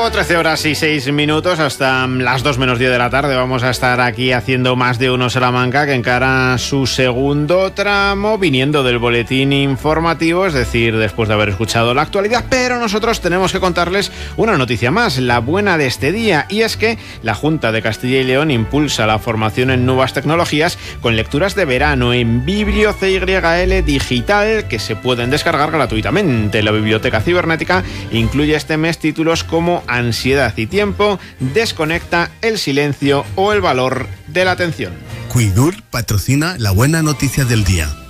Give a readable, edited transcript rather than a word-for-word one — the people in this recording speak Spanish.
tiempo, 13 horas y 6 minutos, hasta las 2 menos 10 de la tarde. Vamos a estar aquí haciendo más de uno Salamanca, que encara su segundo tramo, viniendo del boletín informativo, es decir, después de haber escuchado la actualidad. Pero nosotros tenemos que contarles una noticia más, la buena de este día, y es que la Junta de Castilla y León impulsa la formación en nuevas tecnologías con lecturas de verano en Biblio CYL Digital, que se pueden descargar gratuitamente. La biblioteca cibernética incluye este mes títulos como Ansiedad y tiempo, Desconecta, El silencio o El valor de la atención. Cuidur patrocina la buena noticia del día.